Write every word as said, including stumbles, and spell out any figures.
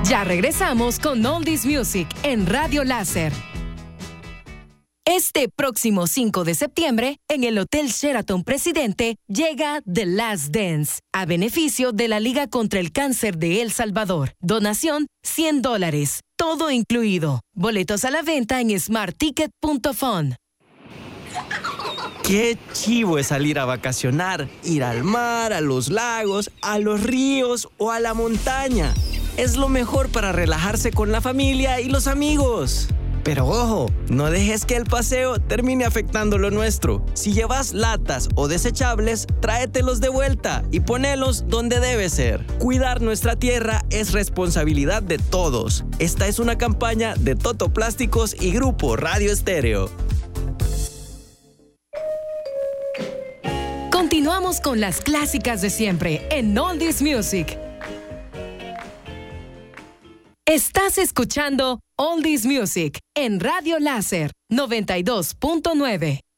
Ya regresamos con Oldies Music en Radio Láser. Este próximo cinco de septiembre, en el Hotel Sheraton Presidente, llega The Last Dance, a beneficio de la Liga contra el Cáncer de El Salvador. Donación, cien dólares. Todo incluido. Boletos a la venta en smart ticket punto fun. Qué chivo es salir a vacacionar, ir al mar, a los lagos, a los ríos o a la montaña. Es lo mejor para relajarse con la familia y los amigos. Pero ojo, no dejes que el paseo termine afectando lo nuestro. Si llevas latas o desechables, tráetelos de vuelta y ponelos donde debe ser. Cuidar nuestra tierra es responsabilidad de todos. Esta es una campaña de Toto Plásticos y Grupo Radio Estéreo. Continuamos con las clásicas de siempre en Oldies Music. Estás escuchando Oldies Music en Radio Láser noventa y dos punto nueve.